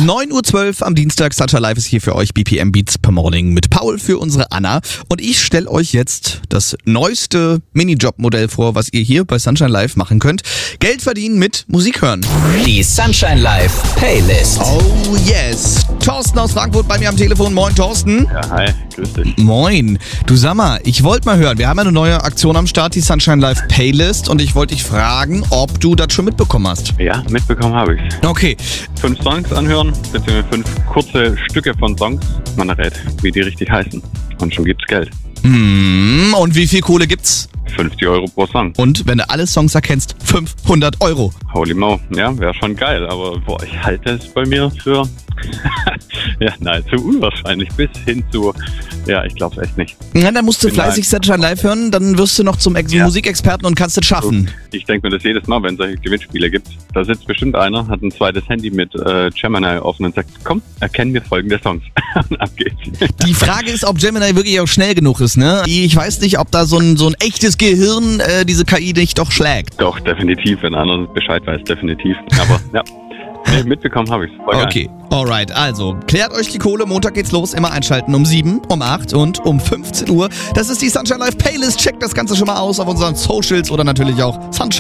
9:12 Uhr am Dienstag. Sunshine Live ist hier für euch. BPM Beats per Morning mit Paul für unsere Anna. Und ich stelle euch jetzt das neueste Minijob-Modell vor, was ihr hier bei Sunshine Live machen könnt. Geld verdienen mit Musik hören. Die Sunshine Live Playlist. Oh yes. Thorsten aus Frankfurt bei mir am Telefon. Moin Thorsten. Ja, hi, grüß dich. Moin. Du, sag mal, ich wollte mal hören, wir haben ja eine neue Aktion am Start, die Sunshine Live Playlist, und ich wollte dich fragen, ob du das schon mitbekommen hast. Ja, mitbekommen habe ich's. Okay. 5 Songs anhören, beziehungsweise 5 kurze Stücke von Songs. Man errät, wie die richtig heißen. Und schon gibt's Geld. Und wie viel Kohle gibt's? 50 Euro pro Song. Und wenn du alle Songs erkennst, 500 Euro. Holy mo. Ja, wäre schon geil. Aber ich halte es bei mir für nahezu unwahrscheinlich. Bis hin zu, ich glaube es echt nicht. Na, dann musst du Bin fleißig Sunshine Live hören, dann wirst du noch zum Musikexperten und kannst es schaffen. Ich denke mir das jedes Mal, wenn es solche Gewinnspiele gibt. Da sitzt bestimmt einer, hat ein zweites Handy mit Gemini offen und sagt, komm, erkennen wir folgende Songs. Und ab geht's. Die Frage ist, ob Gemini wirklich auch schnell genug ist, ne? Ich weiß nicht, ob da so ein echtes Gehirn diese KI nicht doch schlägt. Doch, definitiv, wenn einer Bescheid weiß, definitiv. Aber ja, mitbekommen habe ich es. Okay, alright, also klärt euch die Kohle, Montag geht's los, immer einschalten um 7, um 8 und um 15 Uhr. Das ist die Sunshine Live Playlist, checkt das Ganze schon mal aus auf unseren Socials oder natürlich auch Sunshine